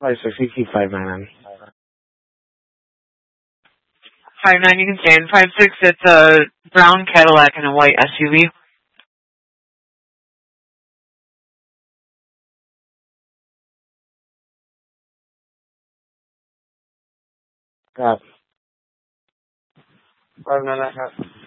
5-6, you keep 5-9 on. 5'9", you can stay in. 5'6", it's a brown Cadillac and a white SUV. Got 5-9.